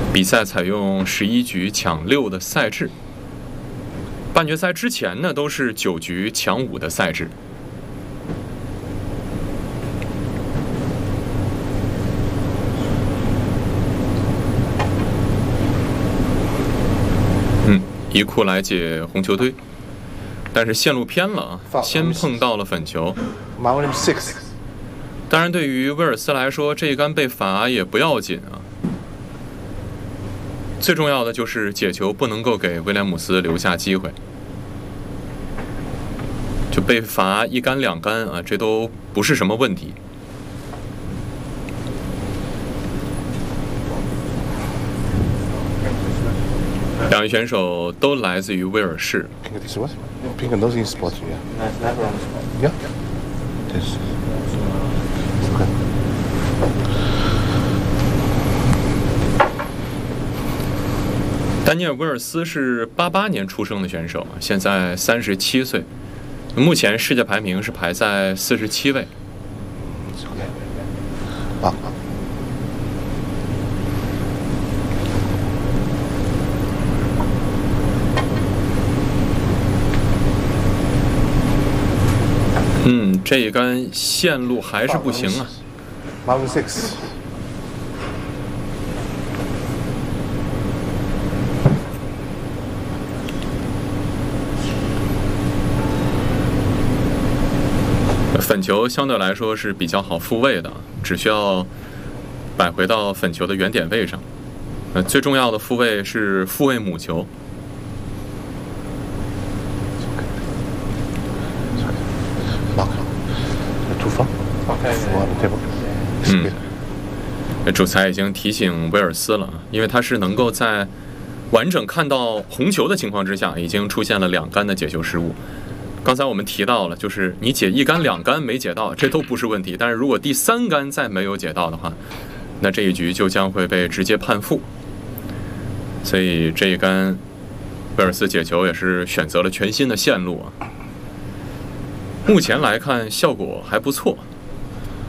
比赛采用11局抢6的赛制，半决赛之前呢都是9局抢5的赛制。一库来解红球堆，但是线路偏了啊，先碰到了粉球。当然，对于威尔斯来说，这一杆被罚也不要紧啊。最重要的就是解球不能够给威廉姆斯留下机会，就被罚1杆2杆啊，这都不是什么问题。两位选手都来自于威尔士。丹尼尔·威尔斯是88年出生的选手，现在37岁，目前世界排名是排在47位。这一杆线路还是不行啊。粉球相对来说是比较好复位的，只需要摆回到粉球的原点位上。最重要的复位是复位母球。主裁已经提醒威尔斯了，因为他是能够在完整看到红球的情况之下，已经出现了2杆的解球失误。刚才我们提到了，就是你解1杆2杆没解到，这都不是问题。但是如果第3杆再没有解到的话，那这一局就将会被直接判负。所以这一杆威尔斯解球也是选择了全新的线路啊。目前来看效果还不错。